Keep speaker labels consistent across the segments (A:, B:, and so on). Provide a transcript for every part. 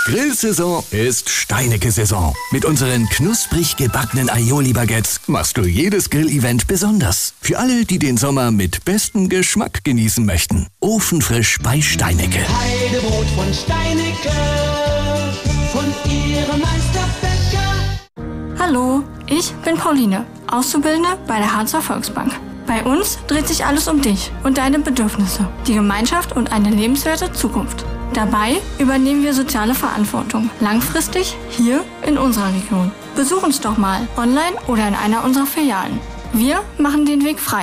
A: Grillsaison ist Steinecke-Saison. Mit unseren knusprig gebackenen Aioli-Baguettes machst du jedes Grillevent besonders. Für alle, die den Sommer mit bestem Geschmack genießen möchten. Ofenfrisch bei Steinecke.
B: Heidebrot von Steinecke, von ihrem Meisterbäcker.
C: Hallo, ich bin Pauline, Auszubildende bei der Harzer Volksbank. Bei uns dreht sich alles um dich und deine Bedürfnisse, die Gemeinschaft und eine lebenswerte Zukunft. Dabei übernehmen wir soziale Verantwortung, langfristig hier in unserer Region. Besuch uns doch mal, online oder in einer unserer Filialen. Wir machen den Weg frei.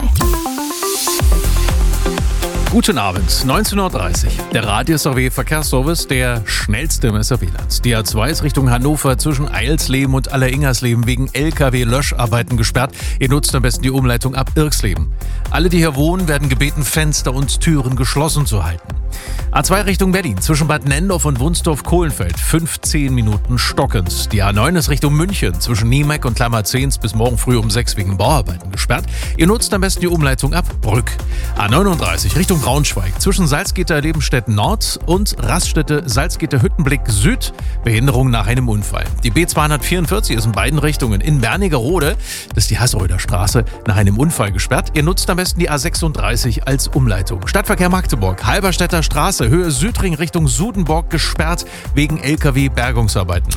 D: Guten Abend, 19:30 Uhr. Der Radius AW Verkehrsservice, der schnellste im SRW-Land. Die A2 ist Richtung Hannover zwischen Eilsleben und Alleringersleben wegen LKW-Löscharbeiten gesperrt. Ihr nutzt am besten die Umleitung ab Irksleben. Alle, die hier wohnen, werden gebeten, Fenster und Türen geschlossen zu halten. A2 Richtung Berlin zwischen Bad Nendorf und Wunsdorf-Kohlenfeld 15 Minuten stockend. Die A9 ist Richtung München zwischen Niemeck und Klammer-10 bis morgen früh um 6 wegen Bauarbeiten gesperrt. Ihr nutzt am besten die Umleitung ab Brück. A39 Richtung Braunschweig zwischen Salzgitter-Lebenstedt Nord und Raststätte-Salzgitter-Hüttenblick Süd. Behinderung nach einem Unfall. Die B244 ist in beiden Richtungen in Bernigerode, das ist die Hasseröder Straße, nach einem Unfall gesperrt. Ihr nutzt am besten die A36 als Umleitung. Stadtverkehr Magdeburg, Halberstädter Straße, Höhe Südring Richtung Sudenburg gesperrt wegen LKW-Bergungsarbeiten.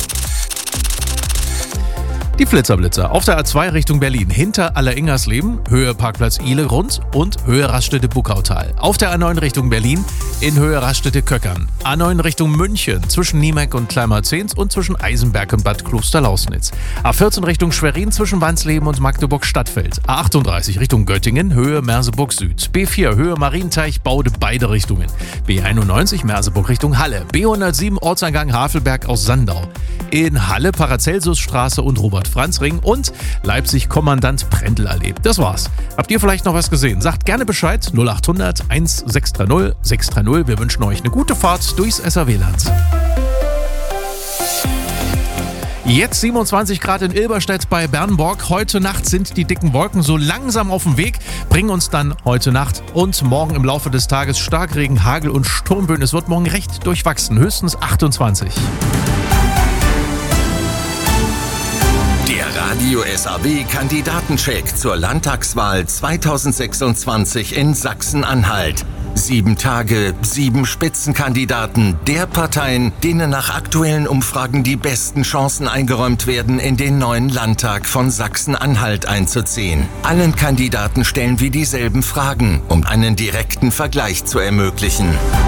D: Die Flitzerblitzer auf der A2 Richtung Berlin hinter Alleringersleben, Höhe Parkplatz Ile Rund und Höhe Raststätte Buckautal. Auf der A9 Richtung Berlin in Höhe Raststätte Köckern. A9 Richtung München zwischen Niemeck und Kleimer-10 und zwischen Eisenberg und Bad Klosterlausnitz. A14 Richtung Schwerin zwischen Wansleben und Magdeburg-Stadtfeld. A38 Richtung Göttingen, Höhe Merseburg Süd. B4 Höhe Marienteich, Baude beide Richtungen. B91 Merseburg Richtung Halle. B107 Ortseingang Havelberg aus Sandau. In Halle Paracelsusstraße und Robert-Franz-Ring und Leipzig-Kommandant-Prendl-Allee. Das war's. Habt ihr vielleicht noch was gesehen? Sagt gerne Bescheid. 0800 1630 630. Wir wünschen euch eine gute Fahrt durchs SRW-Land. Jetzt 27 Grad in Ilberstedt bei Bernburg. Heute Nacht sind die dicken Wolken so langsam auf dem Weg, bringen uns dann heute Nacht und morgen im Laufe des Tages Starkregen, Hagel und Sturmböen. Es wird morgen recht durchwachsen, höchstens 28.
A: Der Radio SAW Kandidatencheck zur Landtagswahl 2026 in Sachsen-Anhalt. 7 Tage, 7 Spitzenkandidaten der Parteien, denen nach aktuellen Umfragen die besten Chancen eingeräumt werden, in den neuen Landtag von Sachsen-Anhalt einzuziehen. Allen Kandidaten stellen wir dieselben Fragen, um einen direkten Vergleich zu ermöglichen.